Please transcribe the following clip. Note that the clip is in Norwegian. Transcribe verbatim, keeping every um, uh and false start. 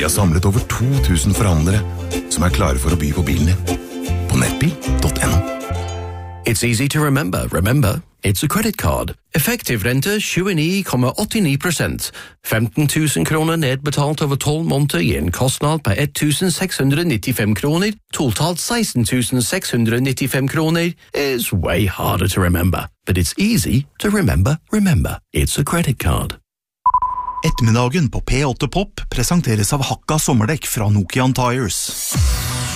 Vi har samlet over to tusen forhandlere som er klare for å by på bilen din. På nettbil punktum no. It's easy to remember. Remember, it's a credit card. Effektiv rente tjueni komma åttionio procent. femten tusen kroner nedbetalt over tolv måneder i en kostnad på ett tusen sex hundred nittiofem kroner. Totalt sexton tusen sex hundred nittiofem kroner is way harder to remember. But it's easy to remember. Remember, it's a credit card. Ettermiddagen på P åtte Pop presenteres av Hakka sommerdekk fra Nokian Tires.